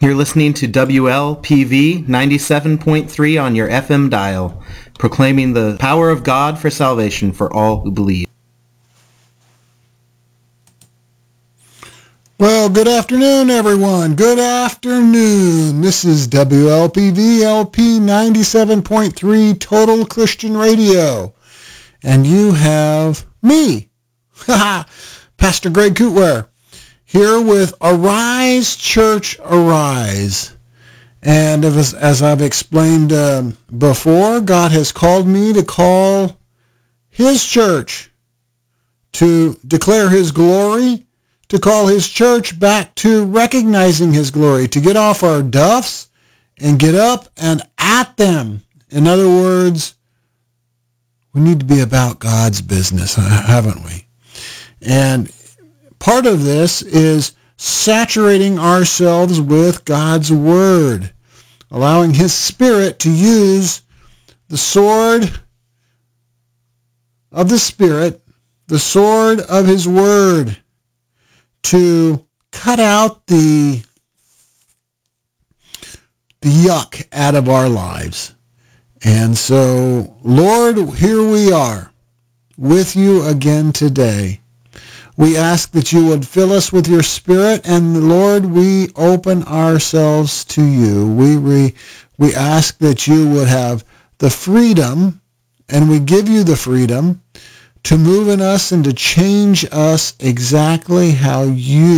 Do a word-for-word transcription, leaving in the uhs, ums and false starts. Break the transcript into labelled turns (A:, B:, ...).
A: You're listening to W L P V ninety-seven point three on your F M dial, proclaiming the power of God for salvation for all who believe.
B: Well, good afternoon, everyone. Good afternoon. This is W L P V L P ninety-seven point three Total Christian Radio. And you have me, Pastor Greg Kootware, here with Arise Church Arise. And as, as I've explained um, before, God has called me to call his church to declare his glory, to call his church back to recognizing his glory, to get off our duffs and get up and at them. In other words, we need to be about God's business, haven't we? And part of this is saturating ourselves with God's Word, allowing His Spirit to use the sword of the Spirit, the sword of His Word, to cut out the, the yuck out of our lives. And so, Lord, here we are with you again today. We ask that you would fill us with your Spirit, and Lord, we open ourselves to you. We, we, we ask that you would have the freedom, and we give you the freedom, to move in us and to change us exactly how you